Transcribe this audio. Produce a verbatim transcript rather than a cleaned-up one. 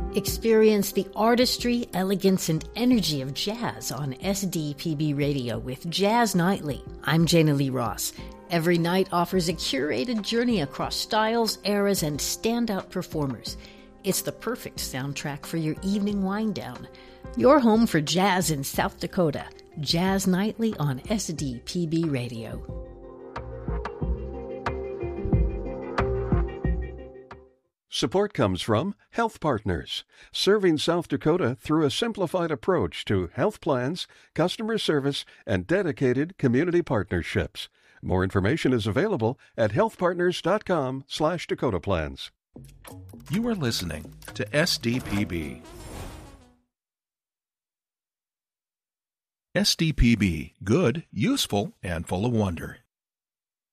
Experience the artistry, elegance, and energy of jazz on S D P B Radio with Jazz Nightly. I'm Jana Lee Ross. Every night offers a curated journey across styles, eras, and standout performers. It's the perfect soundtrack for your evening wind down. Your home for jazz in South Dakota. Jazz Nightly on S D P B Radio. Support comes from Health Partners, serving South Dakota through a simplified approach to health plans, customer service, and dedicated community partnerships. More information is available at healthpartners.com slash Dakota Plans. You are listening to S D P B. S D P B, good, useful, and full of wonder.